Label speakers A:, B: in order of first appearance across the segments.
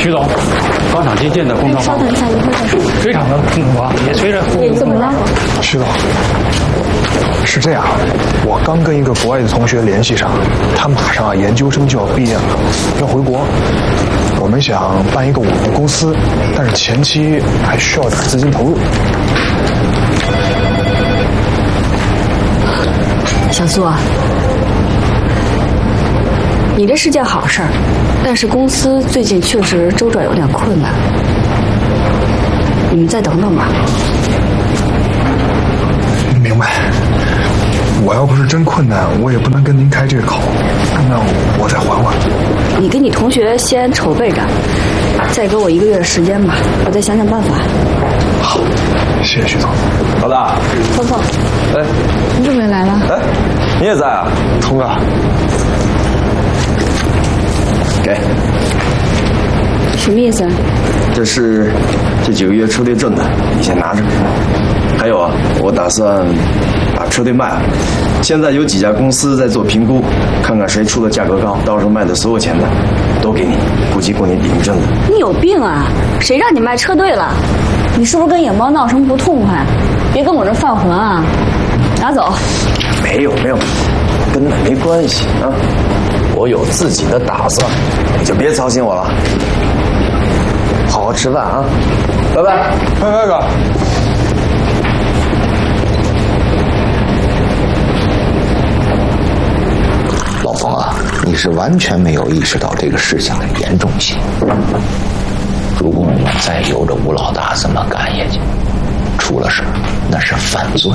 A: 徐总，钢厂基建的工程
B: 稍等一下，一会儿再说。
A: 水厂的工程也随着
B: 怎么了？
C: 徐总，是这样，我刚跟一个国外的同学联系上，他马上研究生就要毕业了，要回国。我们想办一个我们的公司，但是前期还需要点资金投入。
B: 小苏啊，你这是件好事儿，但是公司最近确实周转有点困难，你们再等等吧。
C: 明白。我要不是真困难，我也不能跟您开这个口。那我再缓缓。
B: 你跟你同学先筹备着，再给我1个月的时间吧，我再想想办法。
C: 好，谢谢徐总。
D: 老大，
B: 峰峰，
D: 哎，
B: 你怎么也来了？
D: 哎，你也在啊？
C: 冲哥，
D: 给，
B: 什么意思？
D: 这是这几个月车队挣的，你先拿着。还有啊，我打算把车队卖了。现在有几家公司在做评估，看看谁出的价格高，到时候卖的所有钱的都给你，估计过年抵你挣的。
B: 你有病啊！谁让你卖车队了？你是不是跟野猫闹什么不痛快？别跟我这犯浑啊！拿走。
D: 没有，跟那没关系啊，我有自己的打算，你就别操心我了。好好吃饭啊，拜拜，
C: 拜拜哥。
E: 老冯啊，你是完全没有意识到这个事情的严重性。如果我们再由着吴老大这么干下去，出了事儿那是犯罪。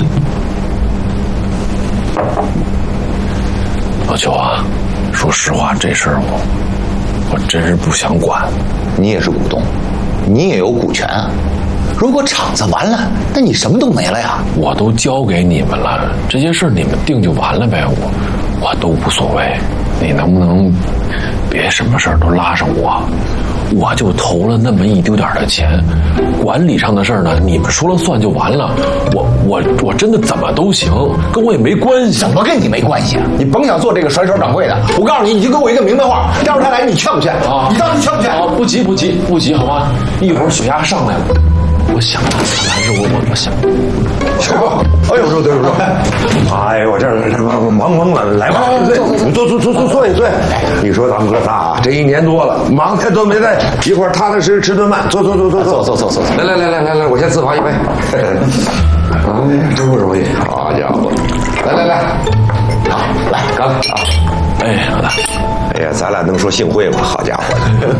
F: 老邱啊，说实话，这事儿我真是不想管。
E: 你也是股东，你也有股权啊。如果厂子完了，那你什么都没了呀。
F: 我都交给你们了，这些事儿你们定就完了呗，我都无所谓。你能不能别什么事儿都拉上我？我就投了那么一丢点的钱，管理上的事儿呢，你们说了算就完了。我真的怎么都行，跟我也没关系。
E: 怎么跟你没关系啊？你甭想做这个甩手掌柜的。我告诉你，你就给我一个明白话，要是他来，你劝不劝？啊，你到底劝不劝？
F: 啊，不急，好吗？一会儿血压上来了，我想他完事，我想。
G: 哎呦，对，哎呦，我这忙懵了，来吧，坐一坐。你说咱们哥仨啊，这1年多了，忙的都没在一块踏踏实实吃顿饭。坐，来，我先自罚一杯。真不容易，好家伙！来，好，来，干了啊！
F: 哎，老大，
G: 哎呀，咱俩能说幸会吗？好家伙的！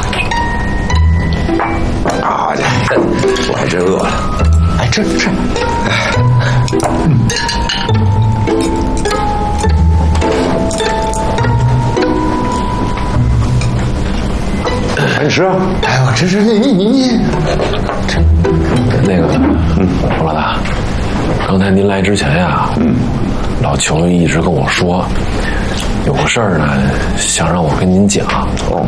G: 好家伙，我还真饿了。
E: 哎，吃。
G: 你吃啊！
E: 哎，我吃，你吃。
F: 那个，吴老大，刚才您来之前呀，老邱一直跟我说，有个事儿呢，想让我跟您讲。
G: 哦。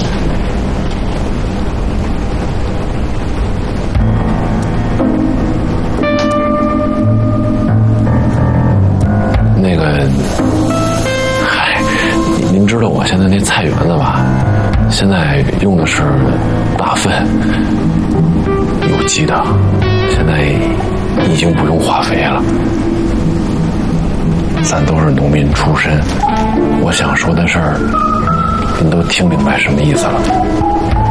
F: 那个，您知道我现在那菜园子吧？现在用的是大粪，有机的，现在已经不用化肥了。咱都是农民出身，我想说的事儿，您都听明白什么意思了？